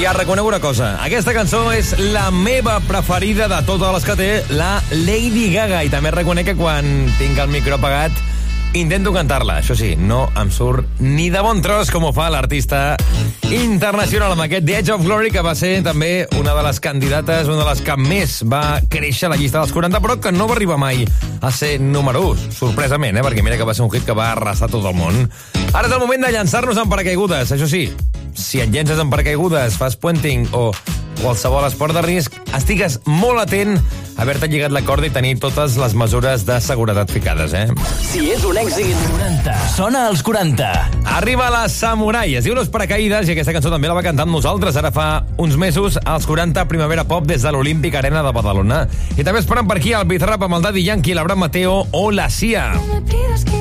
ja reconec una cosa. Aquesta cançó és la meva preferida de totes les que té la Lady Gaga. I també reconec que quan tinc el micro apagat intento cantar-la. Això sí, no em surt ni de bon tros com ho fa l'artista internacional amb aquest The Edge of Glory, que va ser també una de les candidates, una de les que més va créixer a la llista dels 40, però que no va arribar mai a ser número 1. Sorpresament, perquè mira que va ser un hit que va arrasar tot el món. Ara és el moment de llançar-nos en paracaigudes. Això sí, si et llences en paracaigudes, fas puenting o qualsevol esport de risc, estigues molt atent a haver-te lligat la corda i tenir totes les mesures de seguretat ficades, Si és un èxit 40, sona als 40. Arriba la Samurai, es diu Los Paracaídas, i aquesta cançó també la va cantar amb nosaltres ara fa uns mesos als 40 Primavera Pop des de l'Olímpic Arena de Badalona. I també esperant per aquí el Bizarrap amb el Daddy Yankee, l'Abraham Mateo o la Sia.